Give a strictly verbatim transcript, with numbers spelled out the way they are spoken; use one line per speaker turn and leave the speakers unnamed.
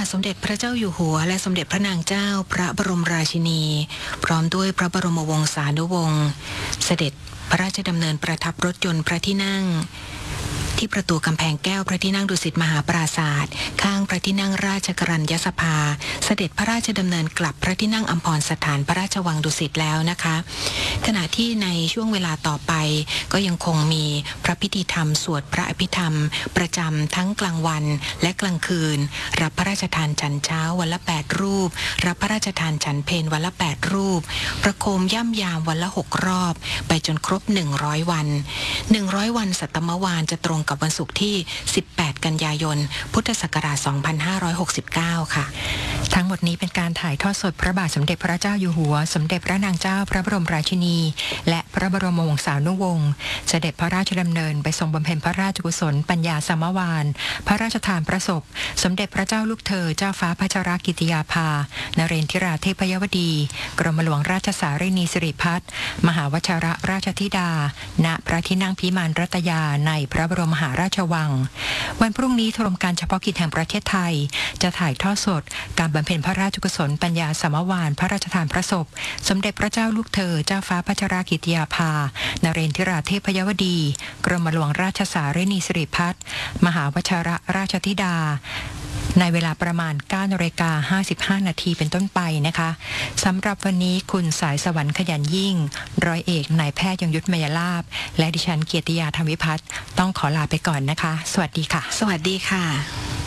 สมเด็จพระเจ้าอยู่หัวและสมเด็จพระนางเจ้าพระบรมราชินี พร้อมด้วยพระบรมวงศานุวงศ์เสด็จพระราชดำเนินประทับรถยนต์พระที่นั่งที่ประตูกำแพงแก้วพระที่นั่งดุสิตมหาปราศาสตร์ข้างพระที่นั่งราชกรัญญสภาเสด็จพระราชดำเนินกลับพระที่นั่งอัมพรสถานพระราชวังดุสิตแล้วนะคะขณะที่ในช่วงเวลาต่อไปก็ยังคงมีพระพิธีธรรมสวดพระอภิธรรมประจำทั้งกลางวันและกลางคืนรับพระราชทานฉันเช้าวันละแปดรูปรับพระราชทานฉันเพลวันละแปดรูปประโคมย่ำยามวันละหกรอบไปจนครบหนึ่งร้อยวันหนึ่งร้อยวันสัตตมวานจะตรงกับวันศุกร์ที่สิบแปดกันยายนพุทธศักราชสองพันห้าร้อยหกสิบเก้าค่ะทั้งหมดนี้เป็นการถ่ายทอดสดพระบาทสมเด็จพระเจ้าอยู่หัวสมเด็จพระนางเจ้าพระบรมราชินีและพระบรมวงศานุวงศ์เสด็จพระราชดำเนินไปทรงบำเพ็ญพระราชกุศลปัญญาสมวานพระราชทานพระศพสมเด็จพระเจ้าลูกเธอเจ้าฟ้าพัชรกิติยาภานเรนทิราเทพยวดีกรมหลวงราชสารีนีสิริพัฒน์มหาวชิรราชธิดาณพระที่นั่งพิมานรัตยาในพระบรมมหาราชวังวันพรุ่งนี้โทรมการเฉพาะกิจแห่งประเทศไทยจะถ่ายทอดสดการบำเพ็ญพระราชกุศลปัญญาสมวานพระราชทานพระศพสมเด็จพระเจ้าลูกเธอเจ้าฟ้าพัชรกิติยาภานเรนทิราเทพยวดีกรมหลวงราชสารีนีสิริพัฒน์มหาวชิรราชธิดาในเวลาประมาณ เก้านาฬิกาห้าสิบห้า นาทีเป็นต้นไปนะคะสำหรับวันนี้คุณสายสวรรค์ขยันยิ่งร้อยเอกนายแพทย์ยงยุทธเมยลาภและดิฉันเกียรติยาธรรมวิพัฒน์ต้องขอลาไปก่อนนะคะสวัสดีค่ะ
สวัสดีค่ะ